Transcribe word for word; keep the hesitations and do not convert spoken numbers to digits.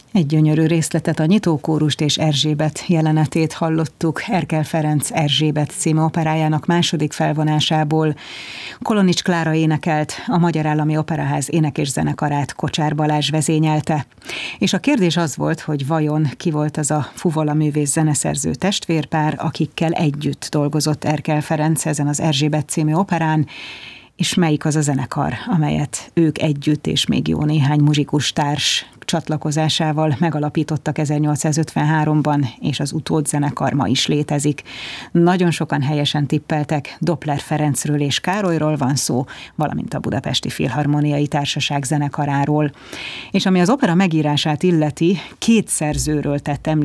Egy gyönyörű részletet, a nyitókórust és Erzsébet jelenetét hallottuk Erkel Ferenc Erzsébet című operájának második felvonásából. Kolonics Klára énekelt, a Magyar Állami Operaház ének- és zenekarát Kocsár Balázs vezényelte. És a kérdés az volt, hogy vajon ki volt az a fuvola művész zeneszerző testvérpár, akikkel együtt dolgozott Erkel Ferenc ezen az Erzsébet című operán, és melyik az a zenekar, amelyet ők együtt és még jó néhány muzsikustárs csatlakozásával megalapítottak ezernyolcszázötvenháromban, és az utódzenekar ma is létezik. Nagyon sokan helyesen tippeltek, Doppler Ferencről és Károlyról van szó, valamint a Budapesti Filharmoniai Társaság zenekaráról. És ami az opera megírását illeti, két szerzőről tett említést